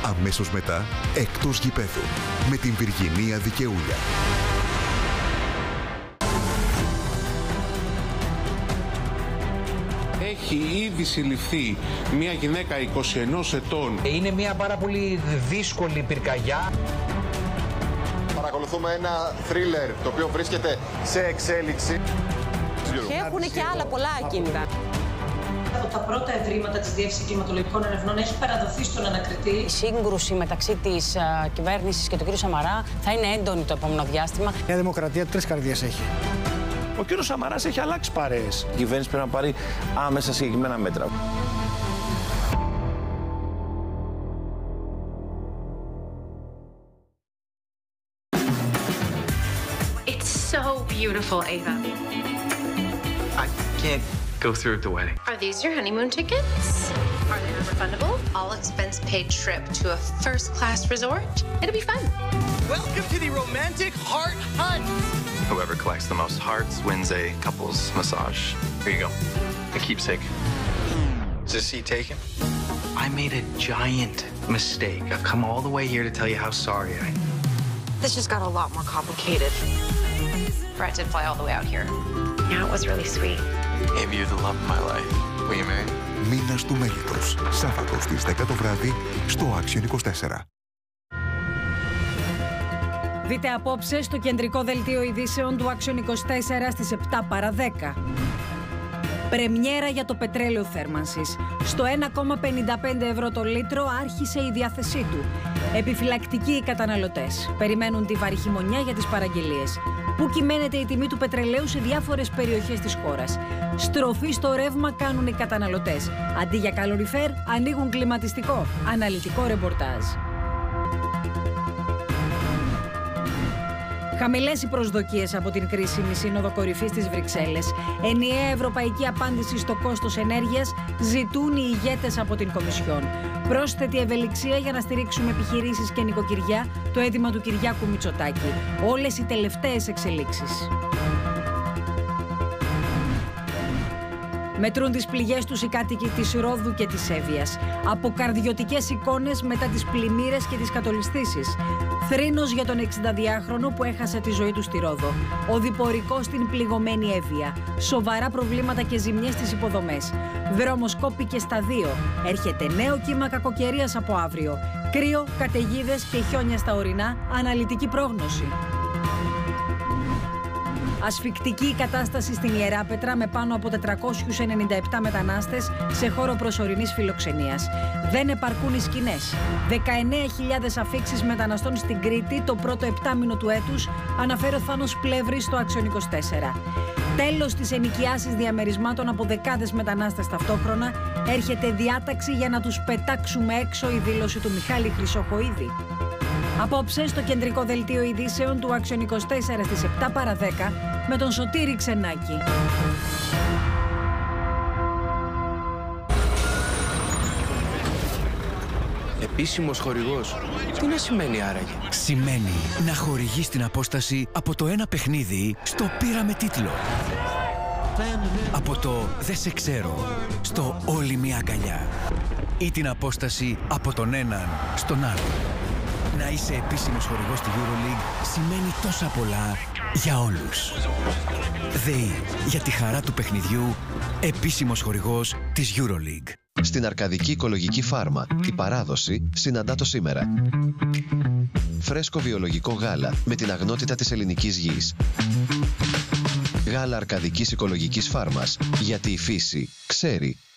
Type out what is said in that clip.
Αμέσως μετά, εκτός γηπέδου, με την Βυργινία Δικαιούλια. Έχει ήδη συλληφθεί μια γυναίκα 21 ετών. Είναι μια πάρα πολύ δύσκολη πυρκαγιά. Παρακολουθούμε ένα θρίλερ το οποίο βρίσκεται σε εξέλιξη. Και έχουν και άλλα πολλά ακίνητα. Από τα πρώτα ευρήματα της Διεύθυνσης Κλιματολογικών Ερευνών έχει παραδοθεί στον ανακριτή. Η σύγκρουση μεταξύ της κυβέρνησης και του κ. Σαμαρά θα είναι έντονη το επόμενο διάστημα. Η Δημοκρατία 3 καρδιές έχει. Ο κ. Σαμαράς έχει αλλάξει παρέες. Η κυβέρνηση πρέπει να πάρει άμεσα συγκεκριμένα μέτρα. It's so beautiful, Ava. I can't go through with the wedding. Are these your honeymoon tickets? Are they non-refundable? All expense paid trip to a first-class resort? It'll be fun. Welcome to the romantic heart hunt. Whoever collects the most hearts wins a couple's massage. Here you go. A keepsake. Is this seat taken? I made a giant mistake. I've come all the way here to tell you how sorry I am. This just got a lot more complicated. Brett did fly all the way out here. Yeah, it was really sweet. Maybe you're the love of my life. Will you marry me? Μήνας του μέλητος. Σάββατο στις 10 το βράδυ στο Action 24. Δείτε απόψε στο κεντρικό δελτίο ειδήσεων του Action 24 στις 7 παρά 10. Πρεμιέρα για το πετρέλαιο θέρμανσης. Στο 1,55 ευρώ το λίτρο άρχισε η διάθεσή του. Επιφυλακτικοί οι καταναλωτές. Περιμένουν τη βαρύ χειμωνιά για τις παραγγελίες. Πού κυμαίνεται η τιμή του πετρελαίου σε διάφορες περιοχές της χώρας. Στροφή στο ρεύμα κάνουν οι καταναλωτές. Αντί για καλοριφέρ, ανοίγουν κλιματιστικό. Αναλυτικό ρεπορτάζ. Χαμηλές οι προσδοκίες από την κρίσιμη Σύνοδο Κορυφής στις Βρυξέλλες. Ενιαία ευρωπαϊκή απάντηση στο κόστος ενέργειας ζητούν οι ηγέτες από την Κομισιόν. Πρόσθετη ευελιξία για να στηρίξουμε επιχειρήσεις και νοικοκυριά, το αίτημα του Κυριάκου Μητσοτάκη. Όλες οι τελευταίες εξελίξεις. Μετρούν τις πληγές τους οι κάτοικοι της Ρόδου και της Εύβοιας. Αποκαρδιωτικές εικόνες μετά τις πλημμύρες και τις κατολιστήσεις. Θρήνος για τον 62χρονο που έχασε τη ζωή του στη Ρόδο. Οδηπορικός στην πληγωμένη Εύβοια. Σοβαρά προβλήματα και ζημιές στις υποδομές. Δρόμος κόπηκε στα 2. Έρχεται νέο κύμα κακοκαιρίας από αύριο. Κρύο, καταιγίδες και χιόνια στα ορεινά. Αναλυτική πρόγνωση. Ασφικτική κατάσταση στην Ιεράπετρα με πάνω από 497 μετανάστες σε χώρο προσωρινής φιλοξενίας. Δεν επαρκούν οι σκηνές. 19.000 αφίξεις μεταναστών στην Κρήτη το πρώτο επτάμηνο του έτους, αναφέρει ο Θάνος Πλεύρης στο Action 24. Τέλος της ενοικιάσεις διαμερισμάτων από δεκάδες μετανάστες ταυτόχρονα, έρχεται διάταξη για να τους πετάξουμε έξω, η δήλωση του Μιχάλη Χρυσοχοΐδη. Απόψε στο κεντρικό δελτίο ειδήσεων του Action 24 στις 7 παρά 10 με τον Σωτήρη Ξενάκη. Επίσημος χορηγός. Τι να σημαίνει άραγε? Σημαίνει να χορηγείς την απόσταση από το ένα παιχνίδι στο πήραμε τίτλο. Από το «Δεν σε ξέρω» στο «Όλη μια αγκαλιά». Ή την απόσταση από τον έναν στον άλλον. Να είσαι επίσημος χορηγός του EuroLeague σημαίνει τόσα πολλά για όλους. ΔΕΗ, για τη χαρά του παιχνιδιού, επίσημος χορηγός της EuroLeague. Στην Αρκαδική Οικολογική Φάρμα, η παράδοση συναντά το σήμερα. Φρέσκο βιολογικό γάλα με την αγνότητα της ελληνικής γης. Γάλα Αρκαδικής Οικολογικής Φάρμας, γιατί η φύση ξέρει.